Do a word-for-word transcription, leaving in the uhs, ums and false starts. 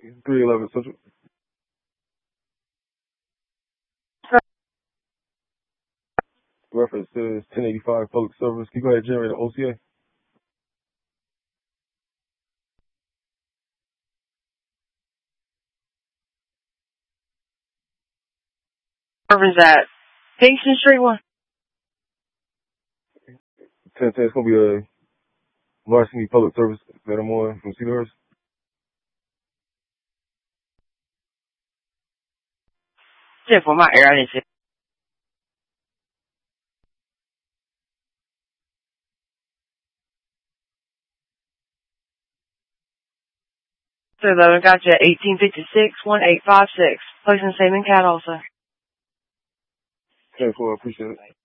three eleven Central. Reference says ten eighty-five public service. Can you go ahead and generate an O C A? Where's that? Kingston Street one? ten ten, it's going to be a Varsity Public Service that I'm on from Cedarhurst. Yeah, for my area, I didn't see. eleven, got you at eighteen fifty-six, one eight five six. Placing same in cat also. ten four, I appreciate it.